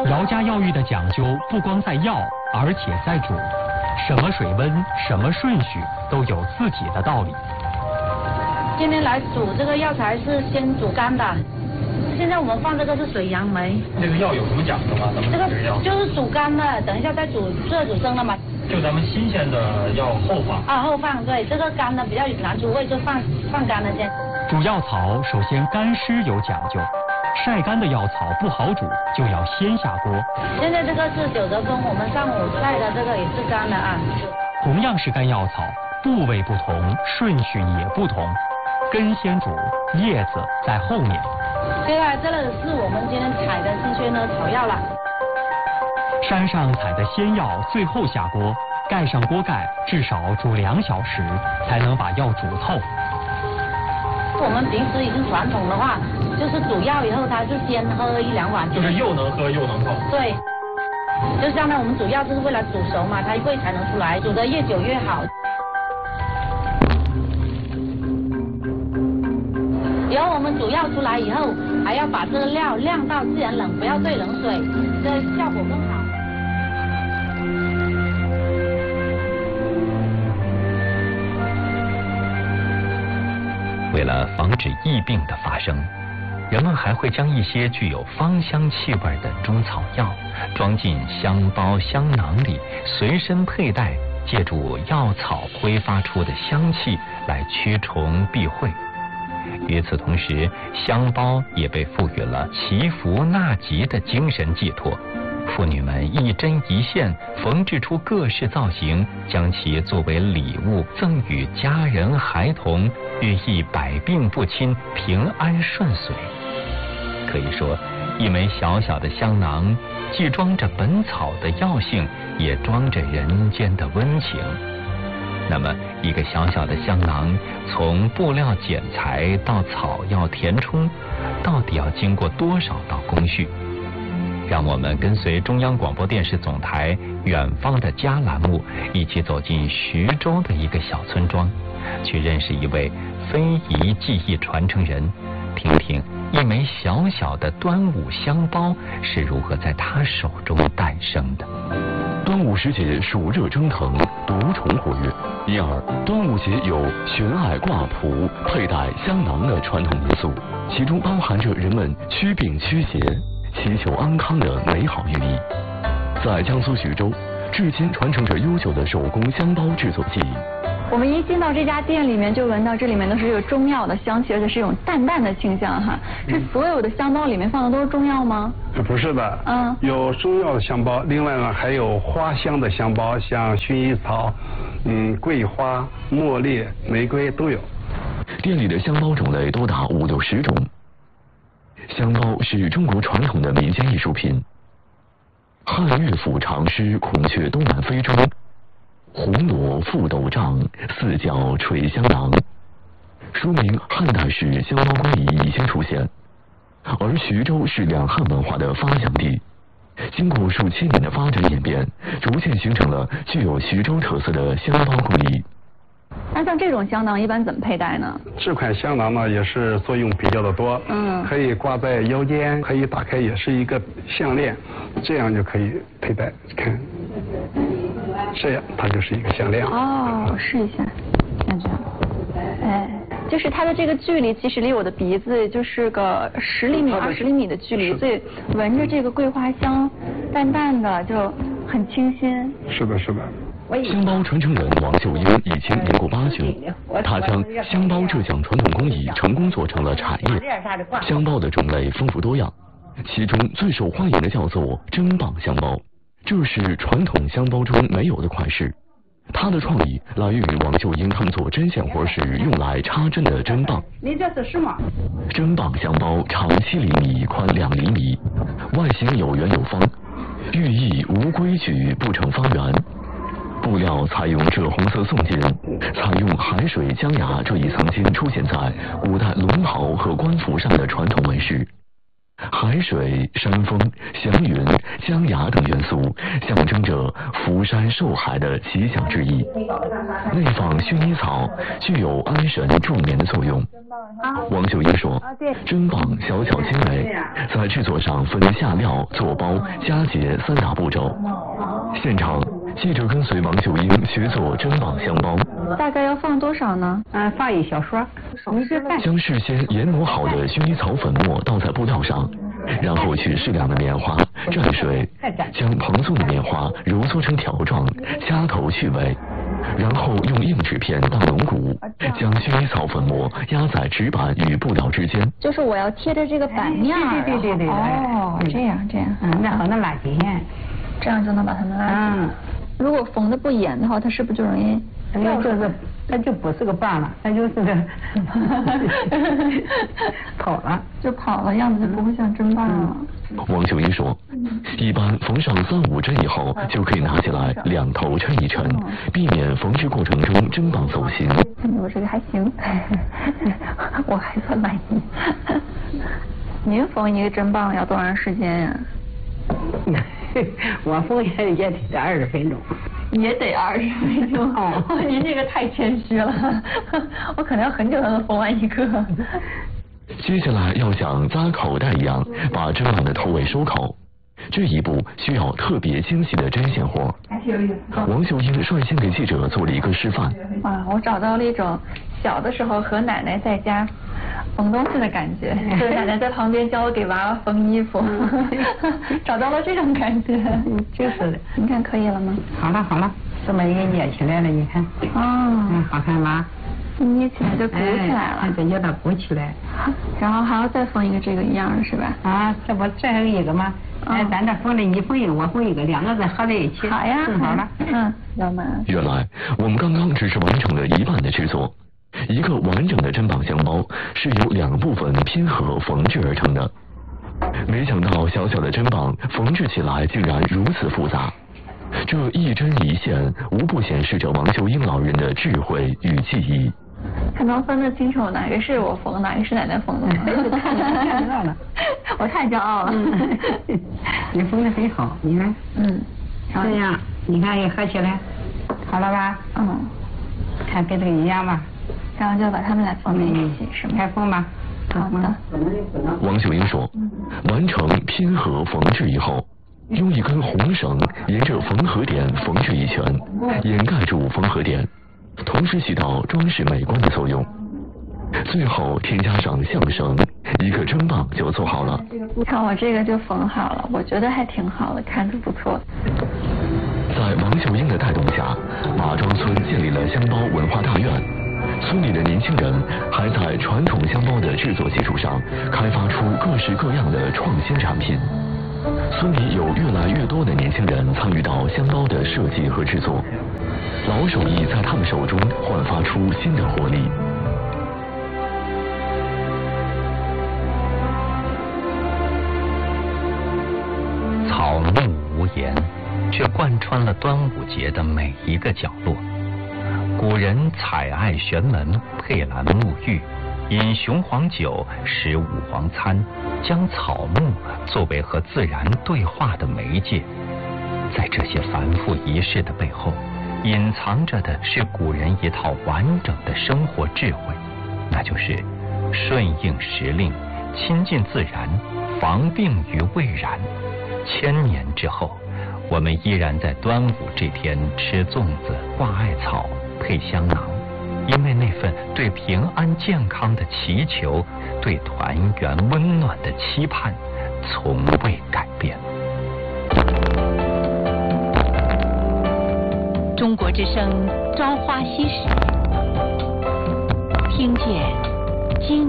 姚家药浴的讲究不光在药，而且在煮，什么水温、什么顺序都有自己的道理。 今天来煮这个药材是先煮干的，现在我们放这个是水杨梅。 这个药有什么讲究吗？咱们这个药就是煮干的，等一下再煮热煮生的嘛。 就咱们新鲜的要后放啊，后放，对，这个干的比较难出味，就放干的先。 煮药草首先干湿有讲究，晒干的药草不好煮，就要先下锅。 现在这个是九德风，我们上午晒的这个也是干的啊。 同样是干药草，部位不同，顺序也不同，根先煮，叶子在后面。 接下来这里是我们今天采的新鲜的草药了。 山上采的仙药最后下锅，盖上锅盖，至少煮2小时，才能把药煮透。 我们平时已经传统的话，就是煮药以后，他就先喝1、2碗。 就是又能喝又能泡。 对，就相当于我们煮药就是为了煮熟嘛，它味才能出来，煮得越久越好。以后我们煮药出来以后，还要把这个料晾到自然冷，不要兑冷水，这效果更好。 为了防止疫病的发生，人们还会将一些具有芳香气味的中草药装进香包、香囊里，随身佩戴，借助药草挥发出的香气来驱虫避秽。与此同时，香包也被赋予了祈福纳吉的精神寄托。妇女们一针一线缝制出各式造型，将其作为礼物赠予家人孩童，寓意百病不侵、平安顺遂。可以说，一枚小小的香囊，既装着本草的药性，也装着人间的温情。那么，一个小小的香囊，从布料剪裁到草药填充，到底要经过多少道工序？让我们跟随中央广播电视总台远方的家栏目，一起走进徐州的一个小村庄，去认识一位非遗技艺传承人，听听一枚小小的端午香包是如何在他手中诞生的。 端午时节暑热蒸腾，毒虫活跃，因而端午节有悬艾挂蒲、佩戴香囊的传统民俗，其中包含着人们驱病驱邪、祈求安康的美好寓意。在江苏徐州，至今传承着悠久的手工香包制作技艺。 我们一进到这家店里面，就闻到这里面都是有中药的香气，而且是一种淡淡的清香哈。是所有的香包里面放的都是中药吗？ 不是的，有中药的香包，另外呢还有花香的香包，像薰衣草、桂花、茉莉、玫瑰都有。 店里的香包种类多达5、60种。香包是中国传统的民间艺术品。汉乐府长诗《孔雀东南飞》中，红罗覆斗帐，四角垂香囊，说明汉代时香包工艺已经出现。而徐州是两汉文化的发祥地，经过数千年的发展演变，逐渐形成了具有徐州特色的香包工艺。 那像这种香囊一般怎么佩戴呢？ 这款香囊呢也是作用比较的多，可以挂在腰间，可以打开，也是一个项链，这样就可以佩戴。看，这样它就是一个项链。 哦，试一下，像这样，哎，就是它的这个距离，其实离我的鼻子就是个10厘米、20厘米的距离，所以闻着这个桂花香，淡淡的就很清新。 是的，是的。 香包传承人王秀英已经年过80，他将香包这项传统工艺成功做成了产业。香包的种类丰富多样，其中最受欢迎的叫做针棒香包，这是传统香包中没有的款式。它的创意来源于王秀英他们做针线活时用来插针的针棒。 你这是什么？ 针棒香包长7厘米，宽2厘米，外形有圆有方，寓意无规矩不成方圆。布料采用赭红色宋金，采用海水江崖这一曾经出现在古代龙袍和官服上的传统纹饰。 海水、山峰、祥云、江崖等元素，象征着福山寿海的吉祥之意。内放薰衣草具有安神助眠的作用。王秀英说，砧棒小巧精美，在制作上分下料、做包、夹结3大步骤。现场，记者跟随王秀英学做砧棒香包。 大概要放多少呢？ 放1小勺。 将事先研磨好的薰衣草粉末倒在布料上，然后取适量的棉花蘸水，将蓬松的棉花揉搓成条状，掐头去尾，然后用硬纸片当龙骨，将薰衣草粉末压在纸板与布料之间。 就是我要贴着这个板面。 对。 哦，这样。 然后拉紧， 这样就能把它们拉紧。如果缝的不严的话，它是不是就容易？ 它就不是个棒了，它就是个跑了， 样子就不会像砧棒了。 王秀英说，一般缝上3、5针以后，就可以拿起来2头抻一抻，避免缝制过程中砧棒走心。 我这个还行，我还算满意。您缝一个砧棒要多长时间呀？ 我缝也得20分钟。 也得20分钟。您这个太谦虚了，我可能要很久才能缝完一个。 接下来要像扎口袋一样，把砧板的头尾收口。这一步需要特别精细的针线活。王秀英率先给记者做了一个示范。 哇，我找到了一种小的时候和奶奶在家缝东西的感觉，就是奶奶在旁边教我给娃娃缝衣服，找到了这种感觉。 就是的。 你看可以了吗？ 好了，这么一个捏起来了，你看。好看吧？ 捏起来就鼓起来了。 对，叫它鼓起来。 然后还要再缝一个这个一样的是吧？ 这不这还有一个吗？咱这缝的你缝一个，我缝一个，2个再合在一起。 好呀。 好了。 老妈。 原来我们刚刚只是完成了一半的制作。一个完整的砧棒香包是由2部分拼合缝制而成的。没想到小小的砧棒缝制起来竟然如此复杂，这一针一线无不显示着王秀英老人的智慧与技艺。 还能分得清楚哪个是我缝，哪个是奶奶缝的吗？ 看知道了， 我太骄傲了。 你缝得很好，你看。这样，你看也合起来，好了吧？看跟这个一样吧。 然后就把它们俩缝在一起，是吗？ 开缝吧。 好的。 王秀英说，完成拼合缝制以后，用一根红绳沿着缝合点缝制一圈，掩盖住缝合点，同时起到装饰美观的作用。最后添加上象绳，一个砧棒就做好了。 看我这个就缝好了，我觉得还挺好的，看着不错。 在王秀英的带动下，马庄村建立了香包文化大院。村里的年轻人还在传统香包的制作基础上，开发出各式各样的创新产品。村里有越来越多的年轻人参与到香包的设计和制作，老手艺在他们手中焕发出新的活力。 草木无言，却贯穿了端午节的每一个角落。古人采艾悬门，佩兰沐浴，饮雄黄酒，食五黄餐，将草木作为和自然对话的媒介。在这些繁复仪式的背后，隐藏着的是古人一套完整的生活智慧，那就是顺应时令，亲近自然，防病于未然。1000年之后，我们依然在端午这天吃粽子、挂艾草、配香囊，因为那份对平安健康的祈求，对团圆温暖的期盼，从未改变。 中国之声《朝花夕拾》，听见